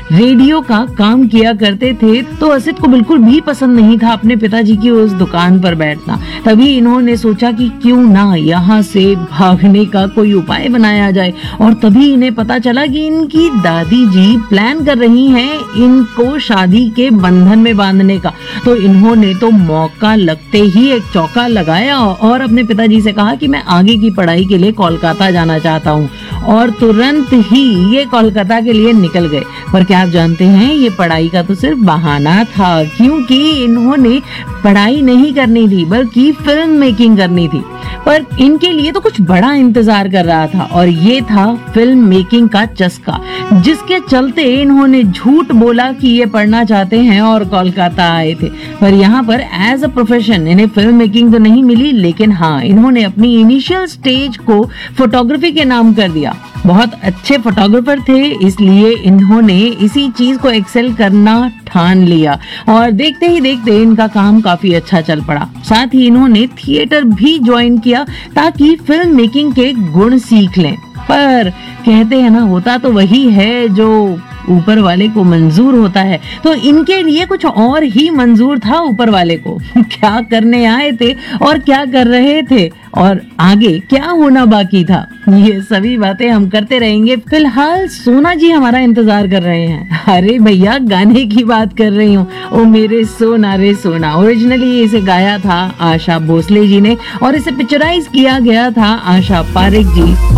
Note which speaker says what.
Speaker 1: Radio का काम किया करते थे, तो असित को बिल्कुल भी पसंद नहीं था अपने पिताजी की उस दुकान पर बैठना। तभी इन्होंने सोचा कि क्यों ना यहाँ से भागने का कोई उपाय बनाया जाए, और तभी इन्हें पता चला कि इनकी दादी जी प्लान कर रही हैं इनको शादी के बंधन में बांधने का। तो इन्होंने तो मौका लगते ही एक चौका लगाया और अपने पिताजी से कहा कि मैं आगे की पढ़ाई के लिए कोलकाता जाना चाहता हूँ, और तुरंत ही ये कोलकाता के लिए निकल गए। पर क्या आप जानते हैं, ये पढ़ाई का तो सिर्फ बहाना था, क्योंकि इन्होंने पढ़ाई नहीं करनी थी बल्कि फिल्म मेकिंग करनी थी। पर इनके लिए तो कुछ बड़ा इंतजार कर रहा था, और ये था फिल्म मेकिंग का चस्का, जिसके चलते इन्होंने झूठ बोला कि ये पढ़ना चाहते हैं और कोलकाता आए थे। पर यहाँ पर एज अ प्रोफेशन इन्हें फिल्म मेकिंग तो नहीं मिली, लेकिन हाँ, इन्होंने अपनी इनिशियल स्टेज को फोटोग्राफी के नाम कर दिया। बहुत अच्छे फोटोग्राफर थे, इसलिए इन्होंने इसी चीज को एक्सेल करना ठान लिया, और देखते ही देखते इनका काम काफी अच्छा चल पड़ा। साथ ही इन्होंने थिएटर भी ज्वाइन किया ताकि फिल्म मेकिंग के गुण सीख लें। पर कहते हैं ना, होता तो वही है जो ऊपर वाले को मंजूर होता है, तो इनके लिए कुछ और ही मंजूर था ऊपर वाले को। क्या करने आए थे और क्या कर रहे थे और आगे क्या होना बाकी था, ये सभी बातें हम करते रहेंगे। फिलहाल सोना जी हमारा इंतजार कर रहे हैं। अरे भैया, गाने की बात कर रही हूँ, ओ मेरे सोना रे सोना। ओरिजिनली इसे गाया था आशा भोसले जी ने, और इसे पिक्चराइज किया गया था आशा पारेख जी